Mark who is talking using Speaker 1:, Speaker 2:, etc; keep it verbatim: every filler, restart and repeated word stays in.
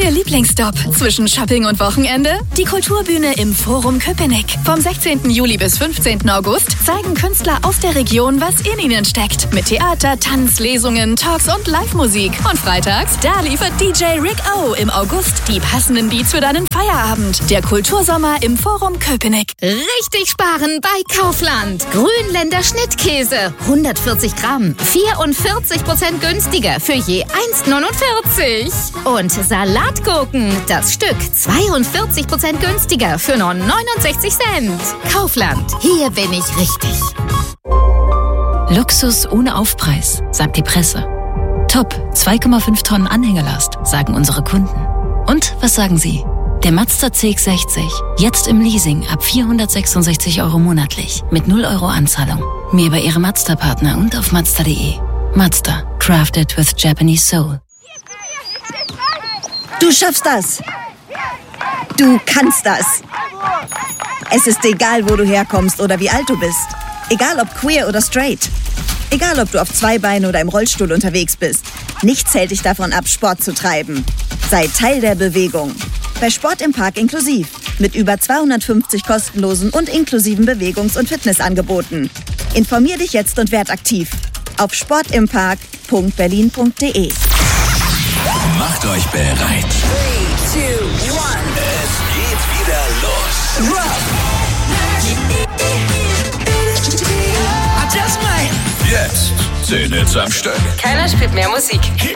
Speaker 1: neue Lieblingsstop zwischen Shopping und Wochenende? Die Kulturbühne im Forum Köpenick. Vom sechzehnten Juli bis fünfzehnten August zeigen Künstler aus der Region, was in ihnen steckt. Mit Theater, Tanz, Lesungen, Talks und Live-Musik. Und freitags, da liefert D J Rick O im August die passenden Beats für deinen Feierabend. Der Kultursommer im Forum Köpenick.
Speaker 2: Richtig sparen bei Kaufland. Grünländer Schnittkäse. hundertvierzig Gramm. vierundvierzig Prozent günstiger für je eins neunundvierzig. Und Salatgurken. Das Stück zweiundvierzig Prozent günstiger für nur neunundsechzig Cent. Kaufland. Hier bin ich richtig.
Speaker 3: Luxus ohne Aufpreis, sagt die Presse. Top, zwei Komma fünf Tonnen Anhängerlast, sagen unsere Kunden. Und was sagen Sie? Der Mazda C X sechzig, jetzt im Leasing ab vierhundertsechsundsechzig Euro monatlich, mit null Euro Anzahlung. Mehr bei Ihrem Mazda-Partner und auf Mazda punkt de. Mazda, crafted with Japanese soul.
Speaker 4: Du schaffst das! Du kannst das! Es ist egal, wo du herkommst oder wie alt du bist. Egal ob queer oder straight. Egal ob du auf zwei Beinen oder im Rollstuhl unterwegs bist. Nichts hält dich davon ab, Sport zu treiben. Sei Teil der Bewegung. Bei Sport im Park inklusiv. Mit über zweihundertfünfzig kostenlosen und inklusiven Bewegungs- und Fitnessangeboten. Informier dich jetzt und werd aktiv. Auf sportimpark punkt berlin punkt de.
Speaker 5: Macht euch bereit.
Speaker 6: Three, two, one.
Speaker 5: Es geht wieder los.
Speaker 6: Rock.
Speaker 5: Jetzt zehn Hits am Stück.
Speaker 2: Keiner spielt mehr Musik.